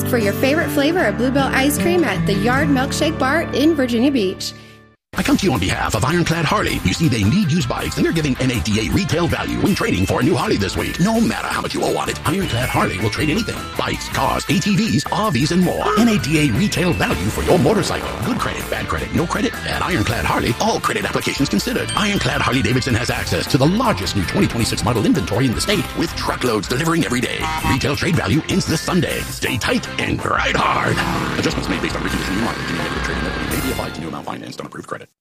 Ask for your favorite flavor of Bluebell ice cream at the Yard Milkshake Bar in Virginia Beach. I come to you on behalf of Ironclad Harley. You see, they need used bikes, and they're giving NADA retail value when trading for a new Harley this week. No matter how much you owe on it, Ironclad Harley will trade anything. Bikes, cars, ATVs, RVs, and more. NADA retail value for your motorcycle. Good credit, bad credit, no credit. At Ironclad Harley, all credit applications considered. Ironclad Harley-Davidson has access to the largest new 2026 model inventory in the state, with truckloads delivering every day. Retail trade value ends this Sunday. Stay tight and ride hard. Adjustments made based on reconditioning and market. Trading equity may be applied to new amount financed on approved credit.